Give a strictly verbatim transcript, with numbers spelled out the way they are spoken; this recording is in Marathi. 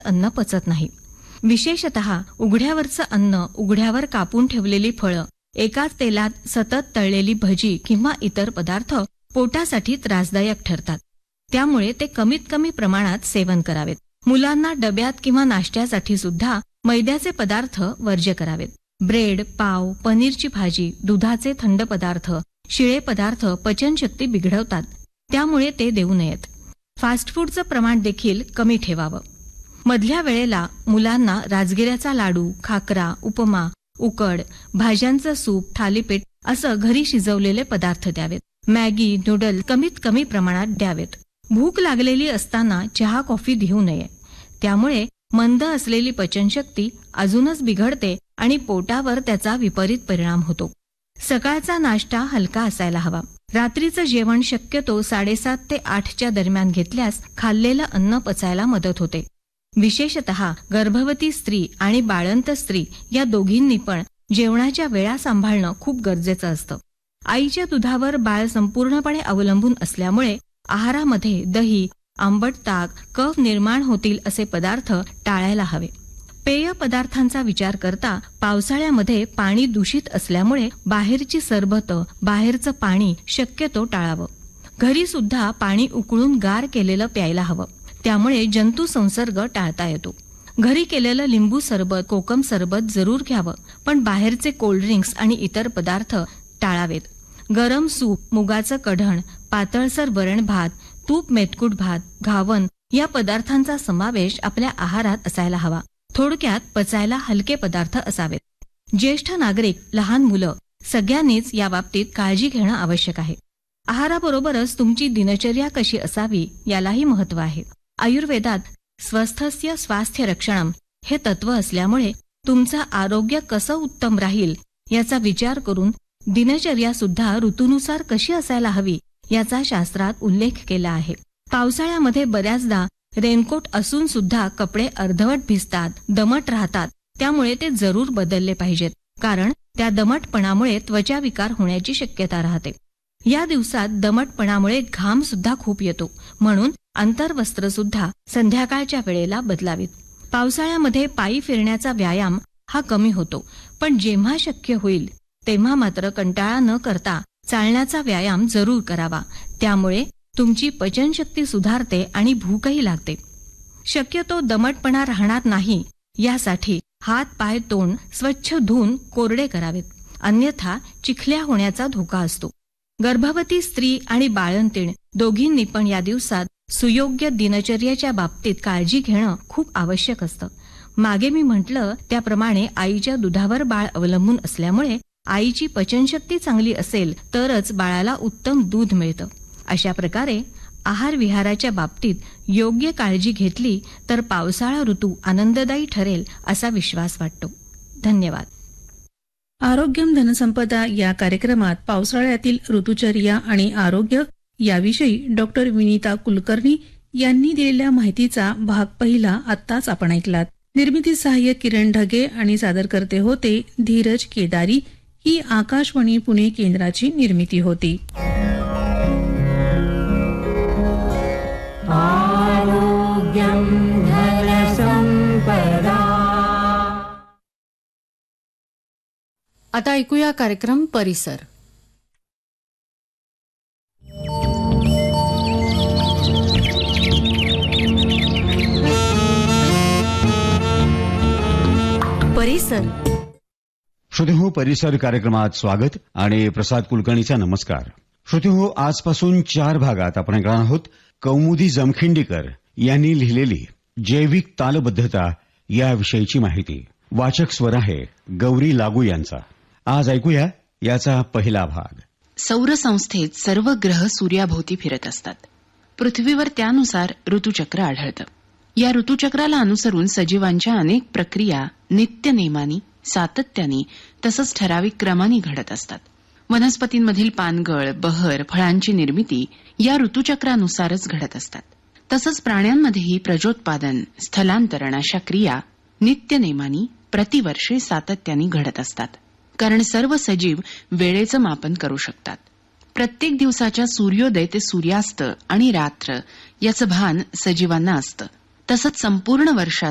अन्न पचत नाही. विशेषतः उघड्यावरचं अन्न, उघड्यावर कापून ठेवलेली फळं, एकाच तेलात सतत तळलेली भजी किंवा इतर पदार्थ पोटासाठी त्रासदायक ठरतात. त्यामुळे ते कमीत कमी प्रमाणात सेवन करावेत. मुलांना डब्यात किंवा नाश्त्यासाठी सुद्धा मैद्याचे पदार्थ वर्ज्य करावेत. ब्रेड, पाव, पनीरची भाजी, दुधाचे थंड पदार्थ, शिळे पदार्थ पचनशक्ती बिघडवतात, त्यामुळे ते देऊ नयेत. फास्ट फूडचं प्रमाण देखील कमी ठेवावं. मधल्या वेळेला मुलांना राजगिऱ्याचा लाडू, खाकरा, उपमा, उकड, भाज्यांचं सूप, थालीपीठ असं घरी शिजवलेले पदार्थ द्यावेत. मॅगी, नूडल कमीत कमी प्रमाणात द्यावेत. भूक लागलेली असताना चहा, कॉफी देऊ नये. त्यामुळे मंद असलेली पचनशक्ती अजूनच बिघडते आणि पोटावर त्याचा विपरीत परिणाम होतो. सकाळचा नाश्ता हलका असायला हवा. रात्रीचं जेवण शक्यतो साडेसात ते आठच्या दरम्यान घेतल्यास खाल्लेलं अन्न पचायला मदत होते. विशेषतः गर्भवती स्त्री आणि बाळंत स्त्री या दोघींनी पण जेवणाच्या वेळा सांभाळणं खूप गरजेचं असतं. आईच्या दुधावर बाळ संपूर्णपणे अवलंबून असल्यामुळे आहारामध्ये दही, आंबट ताक, कफ निर्माण होतील असे पदार्थ टाळायला हवे. पेय पदार्थांचा विचार करता पावसाळ्यामध्ये पाणी दूषित असल्यामुळे बाहेरची सरबतं, बाहेरचं पाणी शक्यतो टाळावं. घरी सुद्धा पाणी उकळून गार केलेलं प्यायला हवं. त्यामुळे जंतू संसर्ग टाळता येतो. घरी केलेलं लिंबू सरबत, कोकम सरबत जरूर घ्यावं, पण बाहेरचे कोल्ड्रिंक्स आणि इतर पदार्थ टाळावेत. गरम सूप, मुगाचं कढण, पातळसर वरण भात, तूप मेतकूट भात, घावन या पदार्थांचा समावेश आपल्या आहारात असायला हवा. थोडक्यात पचायला हलके पदार्थ असावेत. ज्येष्ठ नागरिक, लहान मुलं सगळ्यांनीच या बाबतीत काळजी घेणं आवश्यक आहे. आहाराबरोबरच तुमची दिनचर्या कशी असावी यालाही महत्त्व आहे. आयुर्वेदात स्वस्थस्य स्वास्थ्य रक्षणम हे तत्व असल्यामुळे तुमचं आरोग्य कसं उत्तम राहील याचा विचार करून दिनचर्या सुद्धा ऋतूनुसार कशी असायला हवी याचा शास्त्रात उल्लेख केला आहे. पावसाळ्यामध्ये बऱ्याचदा रेनकोट असून सुद्धा कपडे अर्धवट भिजतात, दमट राहतात. त्यामुळे ते जरूर बदलले पाहिजेत, कारण त्या दमटपणामुळे त्वचा विकार होण्याची शक्यता राहते. या दिवसात दमटपणामुळे घाम सुद्धा खूप येतो, म्हणून अंतर्वस्त्र सुद्धा संध्याकाळच्या वेळेला बदलावीत. पावसाळ्यामध्ये पायी फिरण्याचा व्यायाम हा कमी होतो, पण जेव्हा शक्य होईल तेव्हा मात्र कंटाळा न करता चालण्याचा व्यायाम जरूर करावा. त्यामुळे तुमची पचनशक्ती सुधारते आणि भूकही लागते. शक्यतो दमटपणा राहणार नाही यासाठी हात, पाय, तोंड स्वच्छ धुवून कोरडे करावेत, अन्यथा चिखल्या होण्याचा धोका असतो. गर्भवती स्त्री आणि बाळंतीण दोघींनी पण या दिवसात सुयोग्य दिनचर्येच्या बाबतीत काळजी घेणं खूप आवश्यक असतं. मागे मी म्हटलं त्याप्रमाणे आईच्या दुधावर बाळ अवलंबून असल्यामुळे आईची पचनशक्ती चांगली असेल तरच बाळाला उत्तम दूध मिळतं. अशा प्रकारे आहार विहाराच्या बाबतीत योग्य काळजी घेतली तर पावसाळा ऋतू आनंददायी ठरेल असा विश्वास वाटतो. धन्यवाद. आरोग्यम धनसंपदा या कार्यक्रमात पावसाळ्यातील ऋतुचर्या आणि आरोग्य याविषयी डॉक्टर विनीता कुलकर्णी यांनी दिलेल्या माहितीचा भाग पहिला आत्ताच आपण ऐकलात. निर्मिती सहाय्य किरण ढगे आणि सादरकर्ते होते धीरज केदारी. ही आकाशवाणी पुणे केंद्राची निर्मिती होती. आरोग्यम धनसंपदा. आता ऐकूया कार्यक्रम परिसर. परिसर श्रोतेहो, परिसर कार्यक्रमात स्वागत आणि प्रसाद कुलकर्णीचा नमस्कार. श्रोतेहो, आजपासून चार भागात आपण ऐकणार आहोत कौमुदी जमखिंडीकर यांनी लिहिलेली जैविक तालबद्धता याविषयीची माहिती. वाचक स्वर आहे गौरी लागू यांचा. आज ऐकूया याचा पहिला भाग. सौरसंस्थेत सर्व ग्रह सूर्याभोवती फिरत असतात. पृथ्वीवर त्यानुसार ऋतुचक्र आढळतं. या ऋतुचक्राला अनुसरून सजीवांच्या अनेक प्रक्रिया नित्यनेमानी, सातत्याने तसंच ठराविक क्रमाने घडत असतात. वनस्पतींमधील पानगळ, बहर, फळांची निर्मिती या ऋतुचक्रानुसारच घडत असतात. तसंच प्राण्यांमध्येही प्रजोत्पादन, स्थलांतरण अशा क्रिया नित्यनेमानी प्रतिवर्षे सातत्याने घडत असतात. कारण सर्व सजीव वेळेचं मापन करू शकतात. प्रत्येक दिवसाच्या सूर्योदय ते सूर्यास्त आणि रात्र याचं भान सजीवांना असतं. तसंच संपूर्ण वर्षात